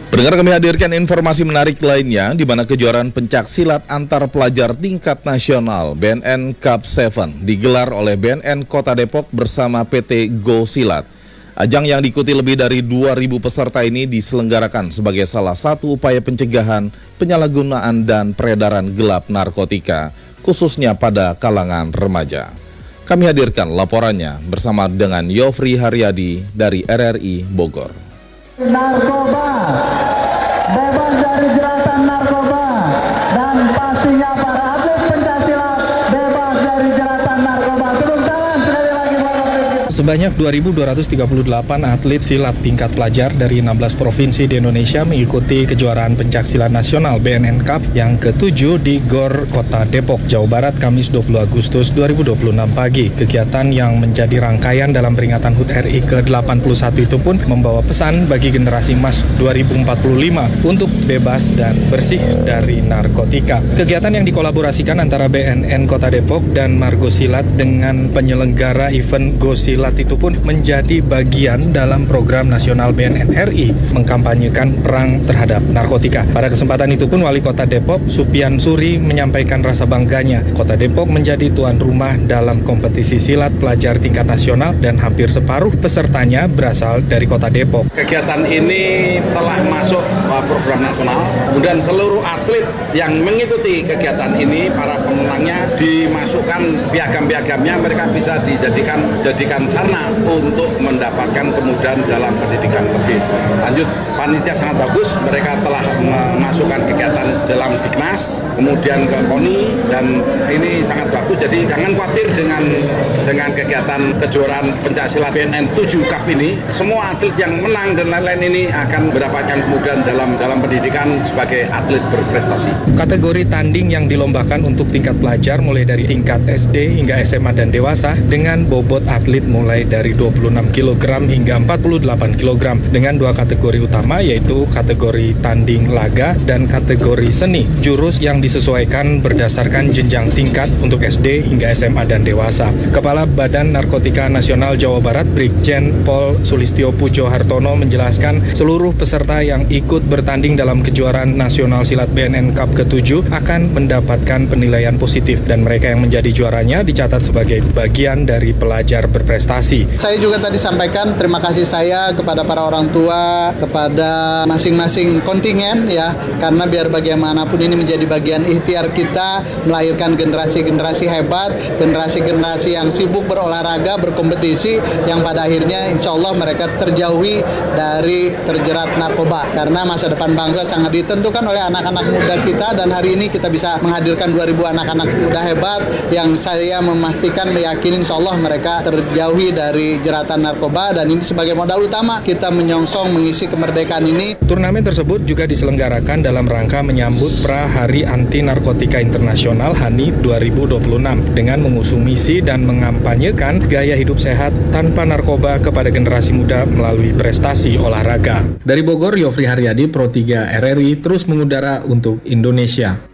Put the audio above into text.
Pendengar, kami hadirkan informasi menarik lainnya di mana kejuaraan pencak silat antar pelajar tingkat nasional BNN Cup 7 digelar oleh BNN Kota Depok bersama PT Go Silat. Ajang yang diikuti lebih dari 2.000 peserta ini diselenggarakan sebagai salah satu upaya pencegahan penyalahgunaan dan peredaran gelap narkotika, khususnya pada kalangan remaja. Kami hadirkan laporannya bersama dengan Yofri Haryadi dari RRI Bogor. Narkoba, bebas dari jeratan narkoba, dan pastinya para atlet pencaksilat bebas dari jeratan narkoba. Tepuk tangan sekali lagi buat atlet kita. Sebanyak 2.238 atlet silat tingkat pelajar dari 16 provinsi di Indonesia mengikuti kejuaraan pencaksilat nasional BNN Cup yang ke-7 di GOR Kota Depok, Jawa Barat, Kamis 20 Agustus 2026 pagi. Kegiatan yang menjadi rangkaian dalam peringatan HUT RI ke-81 itu pun membawa pesan bagi generasi emas 2045 untuk bebas dan bersih dari narkotika. Kegiatan yang dikolaborasikan antara BNN Kota Depok dan Margo Silat dengan penyelenggara event Go Silat itu pun menjadi bagian dalam program nasional BNN RI mengkampanyekan perang terhadap narkotika. Pada kesempatan itu pun Wali Kota Depok, Supian Suri, menyampaikan rasa bangganya Kota Depok menjadi tuan rumah dalam kompetisi silat pelajar tingkat nasional dan hampir separuh pesertanya berasal dari Kota Depok. Kegiatan ini telah masuk program nasional, kemudian seluruh atlet yang mengikuti kegiatan ini, para pemenangnya dimasukkan piagam-piagamnya, mereka bisa dijadikan sarana untuk mendapatkan kemudahan dalam pendidikan lebih lanjut. Panitia sangat bagus, mereka telah memasukkan kegiatan dalam Diknas, kemudian ke KONI, dan ini sangat bagus. Jadi jangan khawatir dengan kegiatan kejuaraan pencaksilat BNN 7 Cup ini. Semua atlet yang menang dan lain-lain ini akan mendapatkan kemudahan dalam pendidikan sebagai atlet berprestasi. Kategori tanding yang dilombakan untuk tingkat pelajar mulai dari tingkat SD hingga SMA dan dewasa dengan bobot atlet mulai dari 26 kg hingga 48 kg dengan dua kategori utama, yaitu kategori tanding laga dan kategori seni. Jurus yang disesuaikan berdasarkan jenjang tingkat untuk SD hingga SMA dan dewasa. Kepala Badan Narkotika Nasional Jawa Barat, Brigjen Pol Sulistyo Pujo Hartono, menjelaskan seluruh peserta yang ikut bertanding dalam kejuaraan nasional silat BNN Cup ke-7 akan mendapatkan penilaian positif dan mereka yang menjadi juaranya dicatat sebagai bagian dari pelajar berprestasi. Saya juga tadi sampaikan terima kasih saya kepada para orang tua, kepada masing-masing kontingen ya, karena biar bagaimanapun ini menjadi bagian ikhtiar kita melahirkan generasi-generasi hebat, generasi-generasi yang sibuk berolahraga, berkompetisi, yang pada akhirnya insya Allah mereka terjauhi dari terjerat narkoba. Karena masa depan bangsa sangat ditentukan oleh anak-anak muda kita, dan hari ini kita bisa menghadirkan 2.000 anak-anak muda hebat yang saya memastikan, meyakini insya Allah mereka terjauhi dari jeratan narkoba, dan ini sebagai modal utama kita menyongsong mengisi kemerdekaan ini. Turnamen tersebut juga diselenggarakan dalam rangka menyambut Pra Hari Anti Narkotika Internasional HANI 2026 dengan mengusung misi dan mengampanyekan gaya hidup sehat tanpa narkoba kepada generasi muda melalui prestasi olahraga. Dari Bogor, Yofri Haryadi, Pro 3 RRI terus mengudara untuk Indonesia.